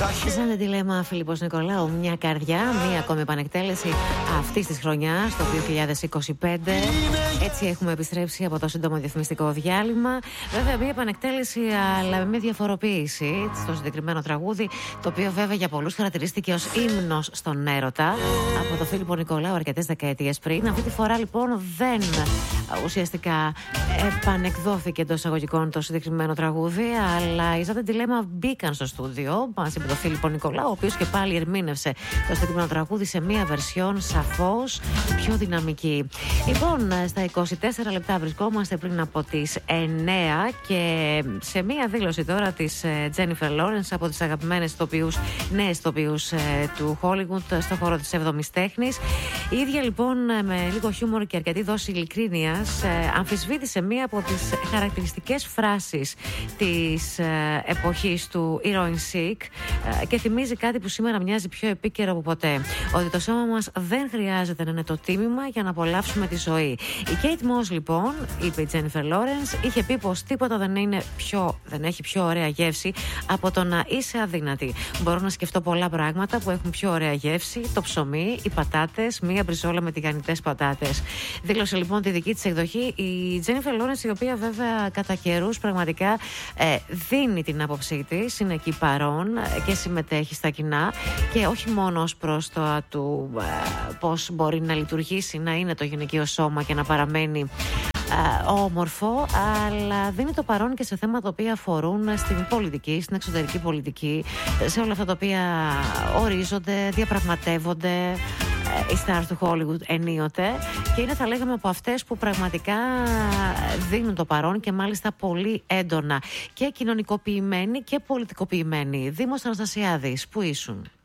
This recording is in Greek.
Σαν αντιλέμα Φίλιππος Νικολάου, μια καρδιά, μια ακόμη επανεκτέλεση αυτής της χρονιάς, το 2025. Έτσι έχουμε επιστρέψει από το σύντομο διαφημιστικό διάλειμμα. Βέβαια, μια επανεκτέλεση, αλλά με μια διαφοροποίηση στο συγκεκριμένο τραγούδι, το οποίο βέβαια για πολλούς χαρακτηρίστηκε ως ύμνος στον έρωτα από τον Φίλιππο Νικολάου αρκετές δεκαετίες πριν. Αυτή τη φορά λοιπόν δεν ουσιαστικά επανεκδόθηκε εντός εισαγωγικών το συγκεκριμένο τραγούδι, αλλά οι Σαν αντιλέμα μπήκαν στο στούντιο μαζί με τον Φίλιππο Νικολάου, ο οποίος και πάλι ερμήνευσε το συγκεκριμένο τραγούδι σε μία βερσιόν σαφώς πιο δυναμική. Λοιπόν, στα 24 λεπτά βρισκόμαστε πριν από τις 9 και σε μία δήλωση τώρα της Τζένιφερ Λόρενς από τις αγαπημένες νέες ηθοποιούς του Hollywood στο χώρο της 7ης τέχνης. Η ίδια λοιπόν με λίγο χιούμορ και αρκετή δόση ειλικρίνειας αμφισβήτησε μία από τις χαρακτηριστικές φράσεις της εποχής του Heroin Chic και θυμίζει κάτι που σήμερα μοιάζει πιο επίκαιρο από ποτέ. Ότι το σώμα μας δεν χρειάζεται να είναι το τίμημα για να απολαύσουμε τη ζωή. Η Kate Moss λοιπόν, είπε η Jennifer Lawrence, είχε πει πως τίποτα δεν έχει πιο ωραία γεύση από το να είσαι αδύνατη. Μπορώ να σκεφτώ πολλά πράγματα που έχουν πιο ωραία γεύση, το ψωμί, οι πατάτες, μία μπριζόλα με τηγανιτές πατάτες. Δήλωσε λοιπόν τη δική της εκδοχή η Jennifer Lawrence, η οποία βέβαια κατά καιρούς πραγματικά δίνει την άποψή της, είναι εκεί παρόν και συμμετέχει στα κοινά και όχι μόνο ως προς το πώς μπορεί να λειτουργήσει, να είναι το γυναικείο σώμα και να παραμένει όμορφο, αλλά δίνει το παρόν και σε θέματα τα οποία αφορούν στην πολιτική, στην εξωτερική πολιτική, σε όλα αυτά τα οποία ορίζονται, διαπραγματεύονται οι stars του Hollywood ενίοτε, και είναι, θα λέγαμε, από αυτές που πραγματικά δίνουν το παρόν και μάλιστα πολύ έντονα και κοινωνικοποιημένοι και πολιτικοποιημένοι. Δήμος Αναστασιάδης, πού ήσουν?